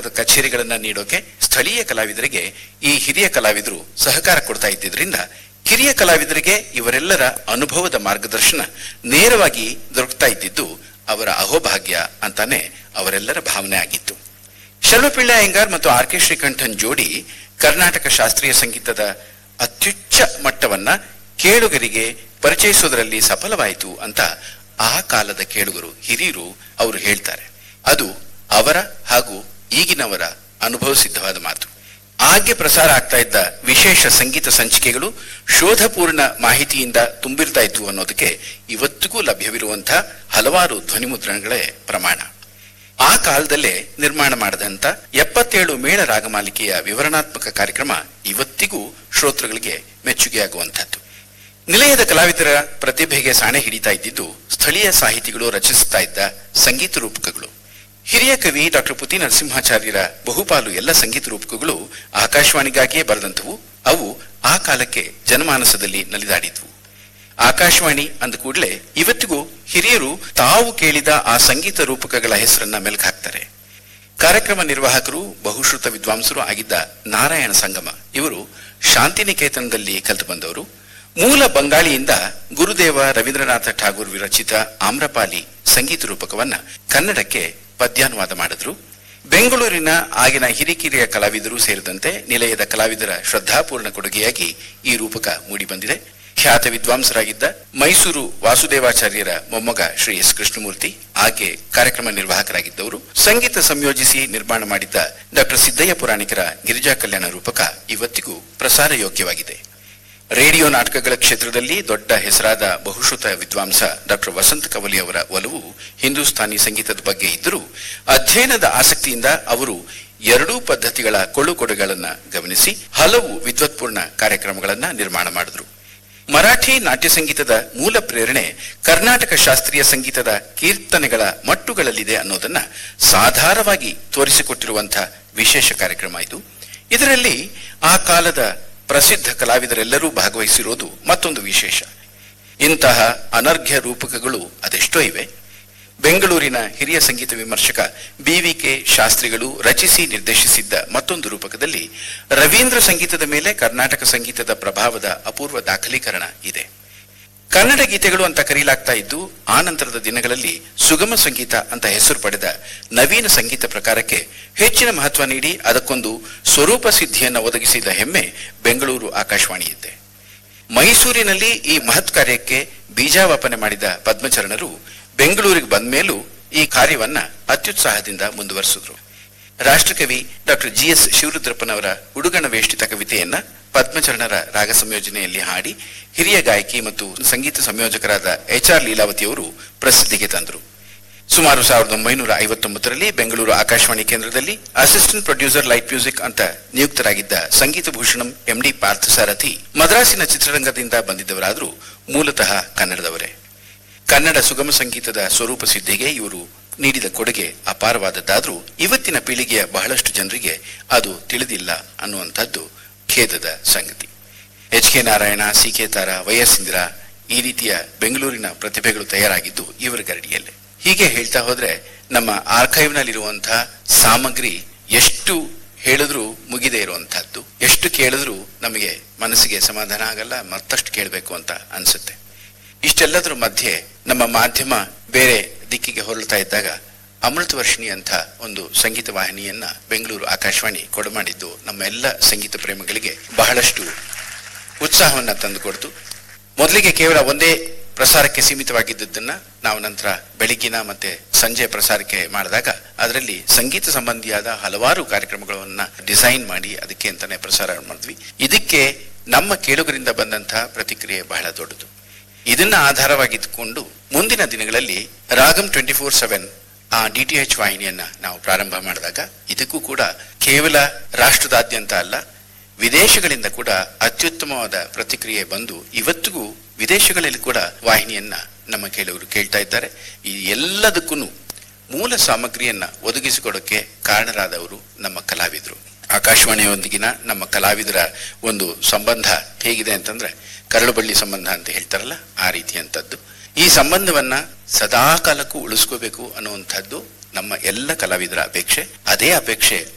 ತರಹದ ಕಚೇರಿಗಳನ್ನ ನೀಡೋಕೆ ಸ್ಥಳೀಯ ಕಲಾವಿದರಿಗೆ ಈ ಹಿರಿಯ ಕಲಾವಿದರು ಸಹಕಾರ ಕೊಡ್ತಾ ಇದ್ದಿದ್ರಿಂದ ಹಿರಿಯ ಕಲಾವಿದರಿಗೆ ಇವರೆಲ್ಲರ ಅನುಭವದ ಮಾರ್ಗದರ್ಶನ ನೇರವಾಗಿ ದೊರಕ್ತಾ ಇದ್ದಿದ್ದು ಅವರ ಅಹೋಭಾಗ್ಯ ಅಂತಾನೆ ಅವರೆಲ್ಲರ ಭಾವನೆ ಆಗಿತ್ತು. ಶರ್ವಪಿಳ್ಳ ಅಯ್ಯಂಗಾರ್ ಮತ್ತು ಆರ್ ಕೆ ಶ್ರೀಕಂಠನ್ ಜೋಡಿ ಕರ್ನಾಟಕ ಶಾಸ್ತ್ರೀಯ ಸಂಗೀತದ ಅತ್ಯುಚ್ಚ ಮಟ್ಟವನ್ನ ಕೇಳುಗರಿಗೆ ಪರಿಚಯಿಸೋದರಲ್ಲಿ ಸಫಲವಾಯಿತು ಅಂತ ಆ ಕಾಲದ ಕೇಳುಗರು ಹಿರಿಯರು ಅವರು ಹೇಳ್ತಾರೆ. ಅದು ಅವರ ಹಾಗೂ ಈಗಿನವರ ಅನುಭವ ಸಿದ್ಧವಾದ ಮಾತು. ಆಗ್ಗೆ ಪ್ರಸಾರ ಆಗ್ತಾ ಇದ್ದ ವಿಶೇಷ ಸಂಗೀತ ಸಂಚಿಕೆಗಳು ಶೋಧಪೂರ್ಣ ಮಾಹಿತಿಯಿಂದ ತುಂಬಿರ್ತಾ ಇದ್ವು ಅನ್ನೋದಕ್ಕೆ ಇವತ್ತಿಗೂ ಲಭ್ಯವಿರುವಂತಹ ಹಲವಾರು ಧ್ವನಿಮುದ್ರಣಗಳೇ ಪ್ರಮಾಣ. ಆ ಕಾಲದಲ್ಲೇ ನಿರ್ಮಾಣ ಮಾಡಿದಂತ 77 ಮೇಳ ರಾಗಮಾಲಿಕೆಯ ವಿವರಣಾತ್ಮಕ ಕಾರ್ಯಕ್ರಮ ಇವತ್ತಿಗೂ ಶ್ರೋತೃಗಳಿಗೆ ಮೆಚ್ಚುಗೆಯಾಗುವಂತಹದ್ದು. ನಿಲಯದ ಕಲಾವಿದರ ಪ್ರತಿಭೆಗೆ ಸಾಣೆ ಹಿಡಿತಾ ಇದ್ದಿದ್ದು ಸ್ಥಳೀಯ ಸಾಹಿತಿಗಳು ರಚಿಸುತ್ತಾ ಇದ್ದ ಸಂಗೀತ ರೂಪಕಗಳು. ಹಿರಿಯ ಕವಿ ಡಾಕ್ಟರ್ ಪುತಿ ನರಸಿಂಹಾಚಾರ್ಯರ ಬಹುಪಾಲು ಎಲ್ಲ ಸಂಗೀತ ರೂಪಕಗಳು ಆಕಾಶವಾಣಿಗಾಗಿಯೇ ಬರೆದಂಥವು. ಅವು ಆ ಕಾಲಕ್ಕೆ ಜನಮಾನಸದಲ್ಲಿ ನಲಿದಾಡಿದ್ವು. ಆಕಾಶವಾಣಿ ಅಂದ ಕೂಡಲೇ ಇವತ್ತಿಗೂ ಹಿರಿಯರು ತಾವು ಕೇಳಿದ ಆ ಸಂಗೀತ ರೂಪಕಗಳ ಹೆಸರನ್ನ ಮೆಲುಕು ಹಾಕ್ತಾರೆ. ಕಾರ್ಯಕ್ರಮ ನಿರ್ವಾಹಕರು ಬಹುಶ್ರುತ ವಿದ್ವಾಂಸರು ಆಗಿದ್ದ ನಾರಾಯಣ ಸಂಗಮ ಇವರು ಶಾಂತಿನಿಕೇತನದಲ್ಲಿ ಕಲಿತು ಬಂದವರು. ಮೂಲ ಬಂಗಾಳಿಯಿಂದ ಗುರುದೇವ ರವೀಂದ್ರನಾಥ ಠಾಗೂರ್ ವಿರಚಿತ ಆಮ್ರಪಾಲಿ ಸಂಗೀತ ರೂಪಕವನ್ನ ಕನ್ನಡಕ್ಕೆ ಪದ್ಯಾನುವಾದ ಮಾಡಿದ್ರು. ಬೆಂಗಳೂರಿನ ಆಗಿನ ಹಿರಿಕಿರಿಯ ಕಲಾವಿದರು ಸೇರಿದಂತೆ ನಿಲಯದ ಕಲಾವಿದರ ಶ್ರದ್ಧಾಪೂರ್ಣ ಕೊಡುಗೆಯಾಗಿ ಈ ರೂಪಕ ಮೂಡಿಬಂದಿದೆ. ಖ್ಯಾತ ವಿದ್ವಾಂಸರಾಗಿದ್ದ ಮೈಸೂರು ವಾಸುದೇವಾಚಾರ್ಯರ ಮೊಮ್ಮಗ ಶ್ರೀ ಎಸ್ ಕೃಷ್ಣಮೂರ್ತಿ ಆಕೆ ಕಾರ್ಯಕ್ರಮ ನಿರ್ವಾಹಕರಾಗಿದ್ದವರು. ಸಂಗೀತ ಸಂಯೋಜಿಸಿ ನಿರ್ಮಾಣ ಮಾಡಿದ್ದ ಡಾಕ್ಟರ್ ಸಿದ್ದಯ್ಯ ಪುರಾಣಿಕರ ಗಿರಿಜಾ ಕಲ್ಯಾಣ ರೂಪಕ ಇವತ್ತಿಗೂ ಪ್ರಸಾರ ಯೋಗ್ಯವಾಗಿದೆ. ರೇಡಿಯೋ ನಾಟಕಗಳ ಕ್ಷೇತ್ರದಲ್ಲಿ ದೊಡ್ಡ ಹೆಸರಾದ ಬಹುಶ್ರುತ ವಿದ್ವಾಂಸ ಡಾಕ್ಟರ್ ವಸಂತ ಕವಲಿ ಅವರ ಒಲವು ಹಿಂದೂಸ್ತಾನಿ ಸಂಗೀತದ ಬಗ್ಗೆ ಇದ್ದರೂ ಅಧ್ಯಯನದ ಆಸಕ್ತಿಯಿಂದ ಅವರು ಎರಡೂ ಪದ್ಧತಿಗಳ ಕೊಳ್ಳುಕೊಡುಗಳನ್ನು ಗಮನಿಸಿ ಹಲವು ವಿದ್ವತ್ಪೂರ್ಣ ಕಾರ್ಯಕ್ರಮಗಳನ್ನ ನಿರ್ಮಾಣ ಮಾಡಿದ್ರು. ಮರಾಠಿ ನಾಟ್ಯ ಸಂಗೀತದ ಮೂಲ ಪ್ರೇರಣೆ ಕರ್ನಾಟಕ ಶಾಸ್ತ್ರೀಯ ಸಂಗೀತದ ಕೀರ್ತನೆಗಳ ಮಟ್ಟುಗಳಲ್ಲಿದೆ ಅನ್ನೋದನ್ನ ಸಾಧಾರವಾಗಿ ತೋರಿಸಿಕೊಟ್ಟಿರುವಂತಹ ವಿಶೇಷ ಕಾರ್ಯಕ್ರಮ ಇದು. ಇದರಲ್ಲಿ ಆ ಕಾಲದ ಪ್ರಸಿದ್ಧ ಕಲಾವಿದರೆಲ್ಲರೂ ಭಾಗವಹಿಸಿರೋದು ಮತ್ತೊಂದು ವಿಶೇಷ. ಇಂತಹ ಅನರ್ಘ್ಯ ರೂಪಕಗಳು ಅದೆಷ್ಟೋ ಇವೆ. ಬೆಂಗಳೂರಿನ ಹಿರಿಯ ಸಂಗೀತ ವಿಮರ್ಶಕ BVK ಶಾಸ್ತ್ರಿಗಳು ರಚಿಸಿ ನಿರ್ದೇಶಿಸಿದ್ದ ಮತ್ತೊಂದು ರೂಪಕದಲ್ಲಿ ರವೀಂದ್ರ ಸಂಗೀತದ ಮೇಲೆ ಕರ್ನಾಟಕ ಸಂಗೀತದ ಪ್ರಭಾವದ ಅಪೂರ್ವ ದಾಖಲೀಕರಣ ಇದೆ. ಕನ್ನಡ ಗೀತೆಗಳು ಅಂತ ಕರೆಯಲಾಗ್ತಾ ಇದ್ದು ಆ ನಂತರದ ದಿನಗಳಲ್ಲಿ ಸುಗಮ ಸಂಗೀತ ಅಂತ ಹೆಸರು ಪಡೆದ ನವೀನ ಸಂಗೀತ ಪ್ರಕಾರಕ್ಕೆ ಹೆಚ್ಚಿನ ಮಹತ್ವ ನೀಡಿ ಅದಕ್ಕೊಂದು ಸ್ವರೂಪ ಸಿದ್ಧಿಯನ್ನು ಒದಗಿಸಿದ ಹೆಮ್ಮೆ ಬೆಂಗಳೂರು ಆಕಾಶವಾಣಿಯಿದೆ. ಮೈಸೂರಿನಲ್ಲಿ ಈ ಮಹತ್ ಕಾರ್ಯಕ್ಕೆ ಬೀಜಾವಾಪನೆ ಮಾಡಿದ ಪದ್ಮಚರಣರು ಬೆಂಗಳೂರಿಗೆ ಬಂದ ಮೇಲೂ ಈ ಕಾರ್ಯವನ್ನ ಅತ್ಯುತ್ಸಾಹದಿಂದ ಮುಂದುವರಿಸಿದ್ರು. ರಾಷ್ಟ್ರಕವಿ ಡಾಕ್ಟರ್ GS ಶಿವರುದ್ರಪ್ಪನವರ ಉಡುಗಣ ವೇಷ್ಟಿತ ಕವಿತೆಯನ್ನ ಪದ್ಮಚರಣರ ರಾಗ ಸಂಯೋಜನೆಯಲ್ಲಿ ಹಾಡಿ ಹಿರಿಯ ಗಾಯಕಿ ಮತ್ತು ಸಂಗೀತ ಸಂಯೋಜಕರಾದ HR ಲೀಲಾವತಿಯವರು ಪ್ರಸಿದ್ಧಿಗೆ ತಂದರು. ಸುಮಾರು 1959ರಲ್ಲಿ ಬೆಂಗಳೂರು ಆಕಾಶವಾಣಿ ಕೇಂದ್ರದಲ್ಲಿ ಅಸಿಸ್ಟೆಂಟ್ ಪ್ರೊಡ್ಯೂಸರ್ ಲೈಟ್ ಮ್ಯೂಸಿಕ್ ಅಂತ ನಿಯುಕ್ತರಾಗಿದ್ದ ಸಂಗೀತ ಭೂಷಣಂ MD ಪಾರ್ಥಸಾರಥಿ ಮದ್ರಾಸಿನ ಚಿತ್ರರಂಗದಿಂದ ಬಂದಿದ್ದವರಾದರೂ ಮೂಲತಃ ಕನ್ನಡದವರೇ. ಕನ್ನಡ ಸುಗಮ ಸಂಗೀತದ ಸ್ವರೂಪ ಸಿದ್ಧಿಗೆ ಇವರು ನೀಡಿದ ಕೊಡುಗೆ ಅಪಾರವಾದದ್ದಾದರೂ ಇವತ್ತಿನ ಪೀಳಿಗೆಯ ಬಹಳಷ್ಟು ಜನರಿಗೆ ಅದು ತಿಳಿದಿಲ್ಲ ಅನ್ನುವಂಥದ್ದು ಖೇದದ ಸಂಗತಿ. HK ನಾರಾಯಣ, CK ತಾರಾ, YS ಇಂದಿರಾ ಈ ರೀತಿಯ ಬೆಂಗಳೂರಿನ ಪ್ರತಿಭೆಗಳು ತಯಾರಾಗಿದ್ದು ಇವರ ಗರಡಿಯಲ್ಲೇ. ಹೀಗೆ ಹೇಳ್ತಾ ಹೋದ್ರೆ ನಮ್ಮ ಆರ್ಕೈವ್ನಲ್ಲಿರುವಂತಹ ಸಾಮಗ್ರಿ ಎಷ್ಟು ಹೇಳಿದ್ರೂ ಮುಗಿದೇ ಇರುವಂತಹದ್ದು, ಎಷ್ಟು ಕೇಳಿದ್ರೂ ನಮಗೆ ಮನಸ್ಸಿಗೆ ಸಮಾಧಾನ ಆಗಲ್ಲ, ಮತ್ತಷ್ಟು ಕೇಳಬೇಕು ಅಂತ ಅನ್ಸುತ್ತೆ. ಇಷ್ಟೆಲ್ಲದರ ಮಧ್ಯೆ ನಮ್ಮ ಮಾಧ್ಯಮ ಬೇರೆ ದಿಕ್ಕಿಗೆ ಹೊರಳ್ತಾ ಇದ್ದಾಗ ಅಮೃತವರ್ಷಿಣಿ ಅಂತ ಒಂದು ಸಂಗೀತ ವಾಹಿನಿಯನ್ನ ಬೆಂಗಳೂರು ಆಕಾಶವಾಣಿ ಕೊಡಮಾಡಿದ್ದು ನಮ್ಮ ಎಲ್ಲ ಸಂಗೀತ ಪ್ರೇಮಿಗಳಿಗೆ ಬಹಳಷ್ಟು ಉತ್ಸಾಹವನ್ನ ತಂದುಕೊಡ್ತು. ಮೊದಲಿಗೆ ಕೇವಲ ಒಂದೇ ಪ್ರಸಾರಕ್ಕೆ ಸೀಮಿತವಾಗಿದ್ದನ್ನ ನಾವು ನಂತರ ಬೆಳಿಗ್ಗಿನ ಮತ್ತೆ ಸಂಜೆ ಪ್ರಸಾರಕ್ಕೆ ಮಾಡಿದಾಗ ಅದರಲ್ಲಿ ಸಂಗೀತ ಸಂಬಂಧಿಯಾದ ಹಲವಾರು ಕಾರ್ಯಕ್ರಮಗಳನ್ನ ಡಿಸೈನ್ ಮಾಡಿ ಅದಕ್ಕೆ ಅಂತಾನೆ ಪ್ರಸಾರ ಮಾಡಿದ್ವಿ. ಇದಕ್ಕೆ ನಮ್ಮ ಕೇಳುಗರಿಂದ ಬಂದಂತಹ ಪ್ರತಿಕ್ರಿಯೆ ಬಹಳ ದೊಡ್ಡದು. ಇದನ್ನ ಆಧಾರವಾಗಿದ್ದುಕೊಂಡು ಮುಂದಿನ ದಿನಗಳಲ್ಲಿ ರಾಗಂ 24/7 ಆ DTH ವಾಹಿನಿಯನ್ನ ನಾವು ಪ್ರಾರಂಭ ಮಾಡಿದಾಗ ಇದಕ್ಕೂ ಕೂಡ ಕೇವಲ ರಾಷ್ಟ್ರದಾದ್ಯಂತ ಅಲ್ಲ, ವಿದೇಶಗಳಿಂದ ಕೂಡ ಅತ್ಯುತ್ತಮವಾದ ಪ್ರತಿಕ್ರಿಯೆ ಬಂದು ಇವತ್ತಿಗೂ ವಿದೇಶಗಳಲ್ಲಿ ಕೂಡ ವಾಹಿನಿಯನ್ನ ನಮ್ಮ ಕೇಳುಗರು ಕೇಳ್ತಾ ಇದ್ದಾರೆ. ಈ ಎಲ್ಲದಕ್ಕೂ ಮೂಲ ಸಾಮಗ್ರಿಯನ್ನ ಒದಗಿಸಿಕೊಡೋಕೆ ಕಾರಣರಾದವರು ನಮ್ಮ ಕಲಾವಿದರು. ಆಕಾಶವಾಣಿಯೊಂದಿಗಿನ ನಮ್ಮ ಕಲಾವಿದರ ಒಂದು ಸಂಬಂಧ ಹೇಗಿದೆ ಅಂತಂದ್ರೆ ಕರಳುಬಳ್ಳಿ ಸಂಬಂಧ ಅಂತ ಹೇಳ್ತಾರಲ್ಲ, ಆ ರೀತಿಯಂಥದ್ದು. ಈ ಸಂಬಂಧವನ್ನ ಸದಾ ಕಾಲಕ್ಕೂ ಉಳಿಸ್ಕೋಬೇಕು ಅನ್ನುವಂಥದ್ದು ನಮ್ಮ ಎಲ್ಲ ಕಲಾವಿದರ ಅಪೇಕ್ಷೆ. ಅದೇ ಅಪೇಕ್ಷೆ